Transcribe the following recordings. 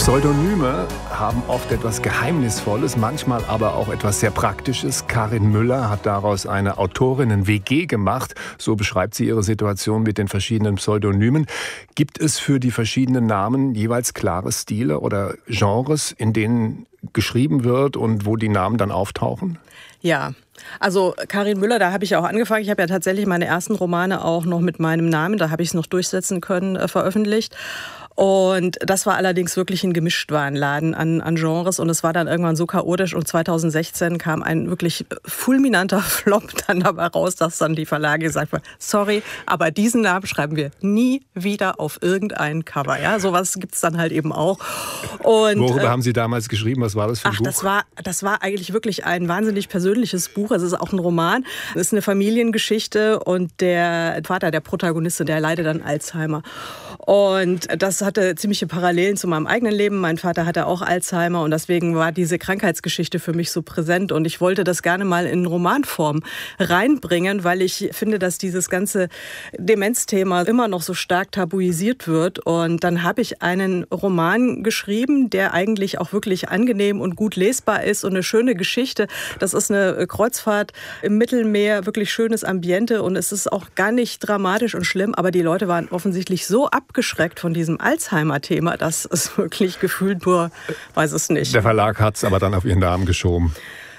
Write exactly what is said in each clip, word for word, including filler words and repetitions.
Pseudonyme haben oft etwas Geheimnisvolles, manchmal aber auch etwas sehr Praktisches. Karin Müller hat daraus eine Autorinnen-W G gemacht. So beschreibt sie ihre Situation mit den verschiedenen Pseudonymen. Gibt es für die verschiedenen Namen jeweils klare Stile oder Genres, in denen geschrieben wird und wo die Namen dann auftauchen? Ja, also Karin Müller, da habe ich auch angefangen. Ich habe ja tatsächlich meine ersten Romane auch noch mit meinem Namen, da habe ich es noch durchsetzen können, äh, veröffentlicht. Und das war allerdings wirklich ein Gemischtwarenladen an, an Genres und es war dann irgendwann so chaotisch und zweitausendsechzehn kam ein wirklich fulminanter Flop dann dabei raus, dass dann die Verlage gesagt haben, sorry, aber diesen Namen schreiben wir nie wieder auf irgendein Cover. Ja, sowas gibt's dann halt eben auch. Und, Worüber äh, haben Sie damals geschrieben? Was war das für ein ach, Buch? das war, das war eigentlich wirklich ein wahnsinnig persönliches Buch. Es ist auch ein Roman. Es ist eine Familiengeschichte und der Vater der Protagonistin, der leidet an Alzheimer. Und das hatte ziemliche Parallelen zu meinem eigenen Leben. Mein Vater hatte auch Alzheimer und deswegen war diese Krankheitsgeschichte für mich so präsent. Und ich wollte das gerne mal in Romanform reinbringen, weil ich finde, dass dieses ganze Demenzthema immer noch so stark tabuisiert wird. Und dann habe ich einen Roman geschrieben, der eigentlich auch wirklich angenehm und gut lesbar ist und eine schöne Geschichte. Das ist eine Kreuzfahrt im Mittelmeer, wirklich schönes Ambiente und es ist auch gar nicht dramatisch und schlimm, aber die Leute waren offensichtlich so abgeschreckt von diesem Alzheimer-Thema, dass es wirklich gefühlt nur, weiß es nicht. Der Verlag hat es aber dann auf Ihren Namen geschoben.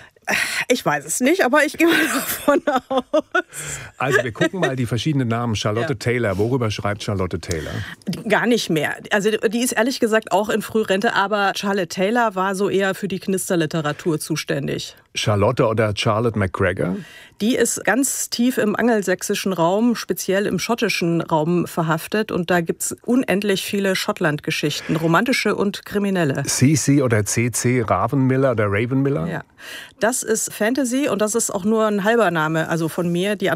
Ich weiß es nicht, aber ich gehe mal davon aus. Also wir gucken mal die verschiedenen Namen. Charlotte Ja. Taylor. Worüber schreibt Charlotte Taylor? Gar nicht mehr. Also die ist ehrlich gesagt auch in Frührente, aber Charlotte Taylor war so eher für die Knisterliteratur zuständig. Charlotte oder Charlotte McGregor? Die ist ganz tief im angelsächsischen Raum, speziell im schottischen Raum verhaftet. Und da gibt es unendlich viele Schottland-Geschichten, romantische und kriminelle. C C oder C C Ravenmiller oder Ravenmiller? Ja, das ist Fantasy und das ist auch nur ein halber Name, also von mir. Die